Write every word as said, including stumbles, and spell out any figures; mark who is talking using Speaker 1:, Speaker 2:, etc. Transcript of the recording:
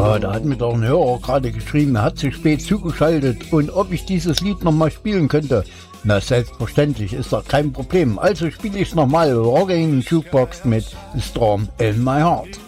Speaker 1: Ja, da hat mir doch ein Hörer gerade geschrieben, er hat sich spät zugeschaltet und ob ich dieses Lied nochmal spielen könnte. Na, selbstverständlich, ist doch kein Problem. Also spiele ich es nochmal, Rockin' Jukebox mit Storm in My Heart.